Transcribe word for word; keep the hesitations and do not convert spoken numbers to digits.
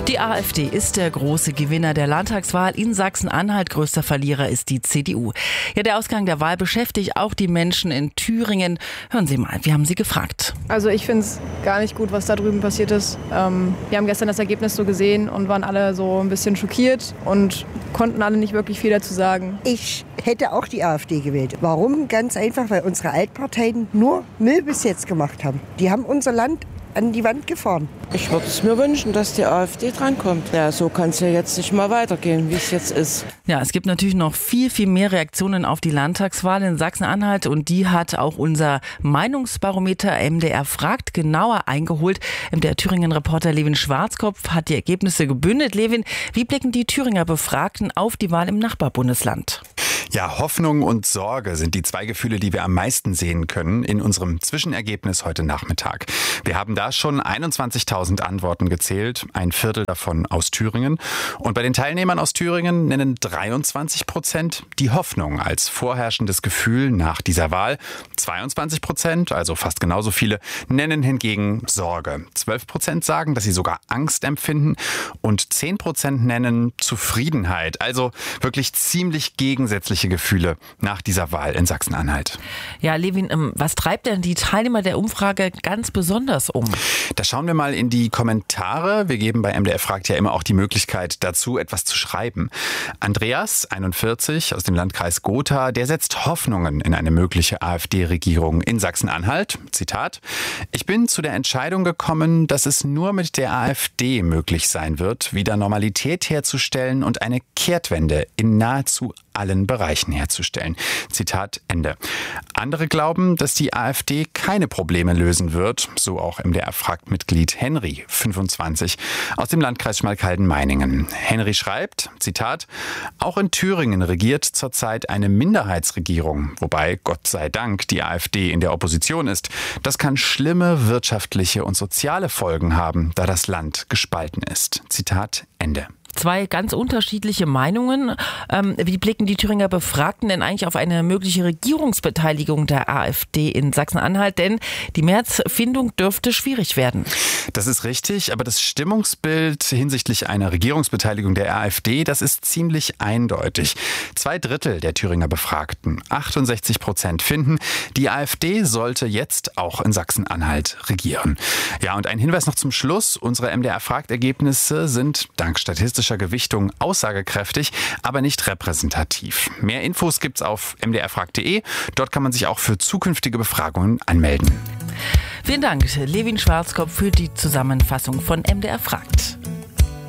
Die AfD ist der große Gewinner der Landtagswahl in Sachsen-Anhalt. Größter Verlierer ist die C D U. Ja, der Ausgang der Wahl beschäftigt auch die Menschen in Thüringen. Hören Sie mal, wir haben sie gefragt. Also ich finde es gar nicht gut, was da drüben passiert ist. Ähm, wir haben gestern das Ergebnis so gesehen und waren alle so ein bisschen schockiert und konnten alle nicht wirklich viel dazu sagen. Ich hätte auch die AfD gewählt. Warum? Ganz einfach, weil unsere Altparteien nur Müll bis jetzt gemacht haben. Die haben unser Land an die Wand gefahren. Ich würde es mir wünschen, dass die AfD drankommt. Ja, so kann es ja jetzt nicht mal weitergehen, wie es jetzt ist. Ja, es gibt natürlich noch viel, viel mehr Reaktionen auf die Landtagswahl in Sachsen-Anhalt und die hat auch unser Meinungsbarometer M D R fragt genauer eingeholt. Der Thüringen-Reporter Levin Schwarzkopf hat die Ergebnisse gebündelt. Levin, wie blicken die Thüringer Befragten auf die Wahl im Nachbarbundesland? Ja, Hoffnung und Sorge sind die zwei Gefühle, die wir am meisten sehen können in unserem Zwischenergebnis heute Nachmittag. Wir haben da schon einundzwanzigtausend Antworten gezählt, ein Viertel davon aus Thüringen. Und bei den Teilnehmern aus Thüringen nennen dreiundzwanzig Prozent die Hoffnung als vorherrschendes Gefühl nach dieser Wahl. zweiundzwanzig Prozent, also fast genauso viele, nennen hingegen Sorge. zwölf Prozent sagen, dass sie sogar Angst empfinden und zehn Prozent nennen Zufriedenheit. Also wirklich ziemlich gegensätzliche Gefühle nach dieser Wahl in Sachsen-Anhalt. Ja, Levin, was treibt denn die Teilnehmer der Umfrage ganz besonders um? Da schauen wir mal in die Kommentare. Wir geben bei M D R fragt ja immer auch die Möglichkeit dazu, etwas zu schreiben. Andreas, einundvierzig, aus dem Landkreis Gotha, der setzt Hoffnungen in eine mögliche AfD-Regierung in Sachsen-Anhalt. Zitat: Ich bin zu der Entscheidung gekommen, dass es nur mit der AfD möglich sein wird, wieder Normalität herzustellen und eine Kehrtwende in nahezu allen Bereichen herzustellen. Zitat Ende. Andere glauben, dass die AfD keine Probleme lösen wird, so auch M D R-Fragt-Mitglied Henry, fünfundzwanzig, aus dem Landkreis Schmalkalden-Meiningen. Henry schreibt, Zitat: Auch in Thüringen regiert zurzeit eine Minderheitsregierung, wobei Gott sei Dank die AfD in der Opposition ist. Das kann schlimme wirtschaftliche und soziale Folgen haben, da das Land gespalten ist. Zitat Ende. Zwei ganz unterschiedliche Meinungen. Ähm, wie blicken die Thüringer Befragten denn eigentlich auf eine mögliche Regierungsbeteiligung der AfD in Sachsen-Anhalt? Denn die Märzfindung dürfte schwierig werden. Das ist richtig, aber das Stimmungsbild hinsichtlich einer Regierungsbeteiligung der AfD, das ist ziemlich eindeutig. Zwei Drittel der Thüringer Befragten, achtundsechzig Prozent, finden, die AfD sollte jetzt auch in Sachsen-Anhalt regieren. Ja, und ein Hinweis noch zum Schluss. Unsere M D R-Fragt-Ergebnisse sind dank statistischer Gewichtung aussagekräftig, aber nicht repräsentativ. Mehr Infos gibt's auf m d r fragt punkt d e. Dort kann man sich auch für zukünftige Befragungen anmelden. Vielen Dank, Levin Schwarzkopf, für die Zusammenfassung von M D R fragt.